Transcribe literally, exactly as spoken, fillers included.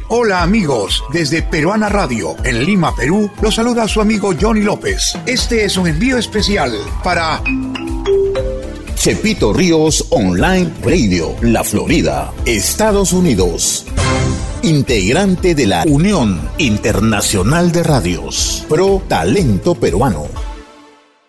Hola amigos, desde Peruana Radio, en Lima, Perú, los saluda su amigo Johnny López. Este es un envío especial para Chepito Ríos Online Radio, La Florida, Estados Unidos. Integrante de la Unión Internacional de Radios, Pro Talento Peruano.